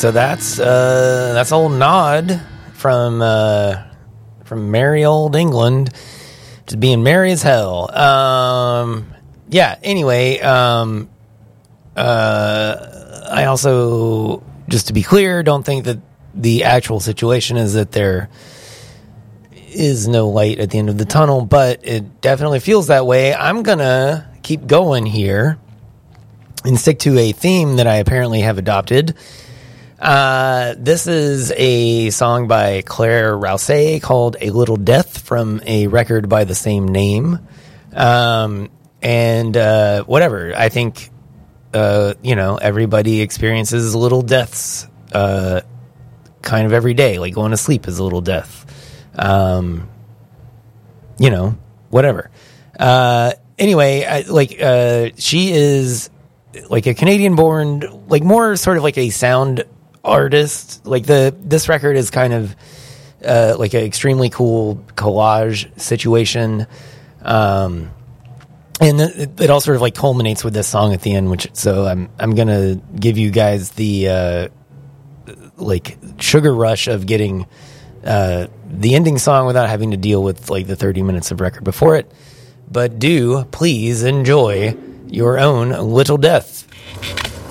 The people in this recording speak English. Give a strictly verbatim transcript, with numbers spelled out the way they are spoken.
so that's uh, that's old Nod from uh, from merry old England, just being merry as hell. Um, yeah. Anyway, um, uh, I also, just to be clear, don't think that the actual situation is that there is no light at the end of the tunnel, but it definitely feels that way. I'm gonna keep going here and stick to a theme that I apparently have adopted. Uh, this is a song by Claire Rousay called A Little Death from a record by the same name. Um, and, uh, whatever. I think, uh, you know, everybody experiences little deaths, uh, kind of every day. Like going to sleep is a little death. Um, you know, whatever. Uh, anyway, I, like, uh, she is like a Canadian born, like more sort of like a sound artist. Like the this record is kind of uh like an extremely cool collage situation, um and it, it all sort of like culminates with this song at the end, which so i'm i'm gonna give you guys the uh like sugar rush of getting uh the ending song without having to deal with like the thirty minutes of record before it. But do please enjoy your own Little Death.